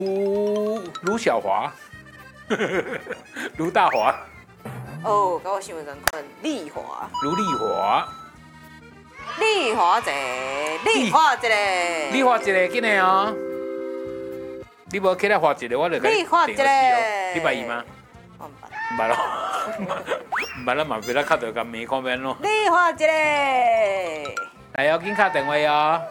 卢小华，卢大华， 哦，跟我想的同款，丽华， 卢丽华， 丽华一个，丽华一个， 你画一个紧的哦。你无起来画一个，我就给你画一个你捌伊吗？ 我唔捌。 唔捌咯，唔捌咱嘛，别咱敲到甲面看面咯。 丽华一个， 来哦，紧敲电话哦。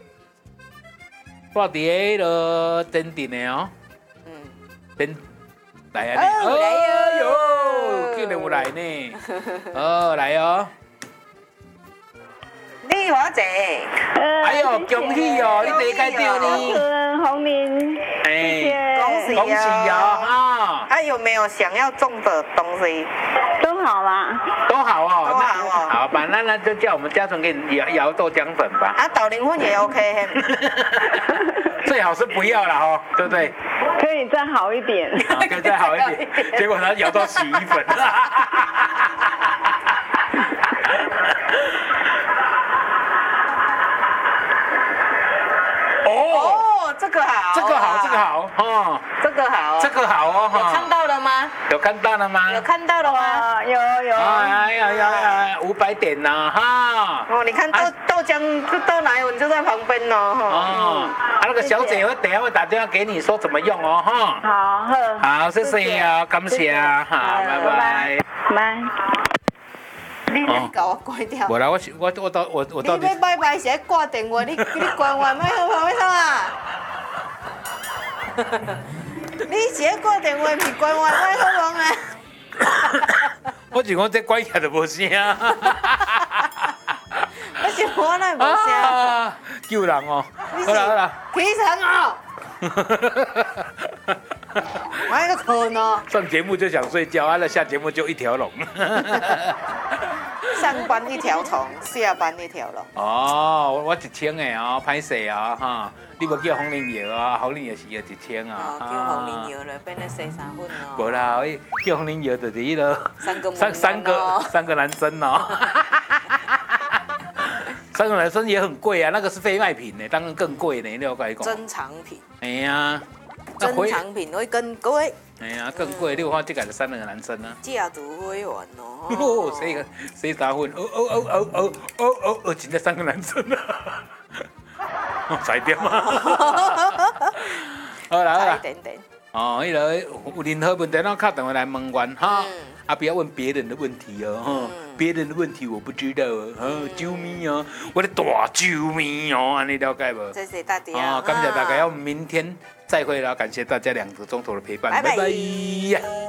挂伫迄落镇定的哦。 嗯， 镇来啊！ 哦来哦哎呦，竟然有来呢。哦，来哦。 丽华一个， 哎呦，恭喜哦！你第一届到呢。 红林， 哎， 恭喜恭喜哦！哈， 还有没有想要中的东西？ 都好啦。 都好哦。 都好哦好吧，那就叫我们嘉纯给你摇豆浆粉吧。 啊，豆灵粉也 OK。 最好是不要了哦，对不对？ 可以再好一点。 好，可以再好一点。结果他摇到洗衣粉。 哦，这个好， 这个好，这个好，哦， 这个好， 这个好哦， 有看到了吗？ 有看到了吗？ 有看到了吗？ 啊，有。 哎呀，500点呐，哈。 哦，你看豆浆豆奶粉就在旁边哦， 哦，那个小姐会等下会打电话给你说怎么用哦，哈。 好， 好，谢谢啊，感谢啊，好，拜拜。 拜。 你给我关掉。 无啦，我到底你要拜拜是挂电话，你关完麦好旁边啊？你是挂电话，是关完麦好旁啊？ 我就讲这关起来就无声。 我是我那无声。 救人哦！ 你好啦。 起床哦！我那个困哦。 上节目就想睡觉，完了下节目就一条龙。 上班一条虫，下班一条龙。 哦，我1000的哦，歹势啊哈！你无叫红菱药啊，红菱药是要1000啊。 哦，叫红菱药了，变成洗衫粉哦。 无啦，叫红菱药就是迄个三个男生哦。3个男生也很贵啊，那个是非卖品呢，当然更贵呢，你要跟你讲。 珍藏品。 哎呀， 珍藏品会更贵。 哎呀，更贵！你有看这个是3个男生啊。 家族会员哦。 哦，洗衫粉，真的3个男生啊。才点嘛。好啦。 差一点点。 哦，迄个有任何问题，咱打电话来问阮哈，啊不要问别人的问题哦，哈，别人的问题我不知道哦，救命哦，我的大救命哦，安尼了解无？ 谢谢大家。 啊，感谢大家，我们明天再会啦，感谢大家2个钟头的陪伴，拜拜。